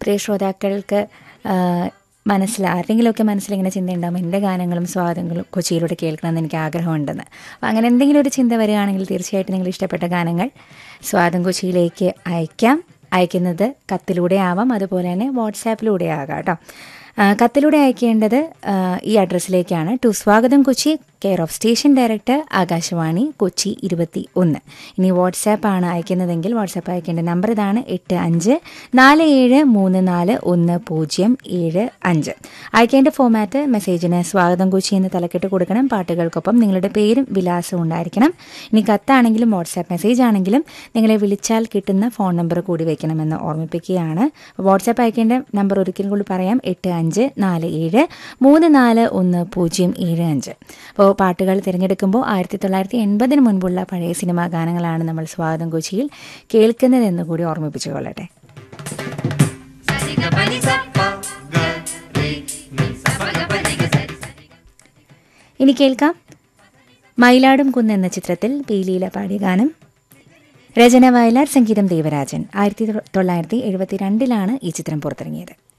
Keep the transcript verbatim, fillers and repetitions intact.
പ്രിയ ശ്രോതാക്കൾക്ക് മനസ്സിൽ ആരുടെങ്കിലുമൊക്കെ മനസ്സിലിങ്ങനെ ചിന്തയുണ്ടാകും, എൻ്റെ ഗാനങ്ങളും സ്വാദങ്ങളും കൊച്ചിയിലൂടെ കേൾക്കണമെന്ന് എനിക്ക് ആഗ്രഹമുണ്ടെന്ന്. അപ്പോൾ അങ്ങനെ എന്തെങ്കിലും ഒരു ചിന്ത വരികയാണെങ്കിൽ തീർച്ചയായിട്ടും നിങ്ങൾ ഇഷ്ടപ്പെട്ട ഗാനങ്ങൾ സ്വാദം കൊച്ചിയിലേക്ക് അയക്കാം. അയക്കുന്നത് കത്തിലൂടെ ആവാം, അതുപോലെ തന്നെ വാട്സാപ്പിലൂടെ ആകാം കേട്ടോ. കത്തിലൂടെ അയക്കേണ്ടത് ഈ അഡ്രസ്സിലേക്കാണ്. ടു സ്വാഗതം Kochi, care of station director, Akashvani Kochi ഇരുപത്തി ഒന്ന്. ഇനി വാട്സാപ്പാണ് അയക്കുന്നതെങ്കിൽ വാട്സാപ്പ് അയക്കേണ്ട നമ്പർ ഇതാണ്: എട്ട് അഞ്ച് നാല് ഏഴ് മൂന്ന് നാല് ഒന്ന് പൂജ്യം ഏഴ് അഞ്ച്. അയക്കേണ്ട ഫോമാറ്റ് മെസ്സേജിന് സ്വാഗതം കൊച്ചി എന്ന് തലക്കെട്ട് കൊടുക്കണം. പാട്ടുകൾക്കൊപ്പം നിങ്ങളുടെ പേരും വിലാസവും ഉണ്ടായിരിക്കണം. ഇനി കത്താണെങ്കിലും വാട്സാപ്പ് മെസ്സേജ് ആണെങ്കിലും നിങ്ങളെ വിളിച്ചാൽ കിട്ടുന്ന ഫോൺ നമ്പർ കൂടി വയ്ക്കണമെന്ന് ഓർമ്മിപ്പിക്കുകയാണ്. വാട്സാപ്പ് അയക്കേണ്ട നമ്പർ ഒരിക്കലും കൂടി പറയാം: എട്ട് അഞ്ച് നാല് ഏഴ് മൂന്ന് നാല് ഒന്ന് പൂജ്യം ഏഴ് അഞ്ച്. അപ്പോൾ പാട്ടുകൾ തിരഞ്ഞെടുക്കുമ്പോൾ ആയിരത്തി തൊള്ളായിരത്തി എൺപതിന് മുൻപുള്ള പഴയ സിനിമാ ഗാനങ്ങളാണ് നമ്മൾ സ്വാഗതം കൊച്ചിയിൽ കേൾക്കുന്നതെന്ന് കൂടി ഓർമ്മിപ്പിച്ചു കൊള്ളട്ടെ. ഇനി കേൾക്കാം മയിലാടും കുന്ന് എന്ന ചിത്രത്തിൽ പി ലീല പാടിയ ഗാനം. രചന വയലാർ, സംഗീതം ദേവരാജൻ. ആയിരത്തി തൊള്ളായിരത്തി എഴുപത്തി രണ്ടിലാണ് ഈ ചിത്രം പുറത്തിറങ്ങിയത്.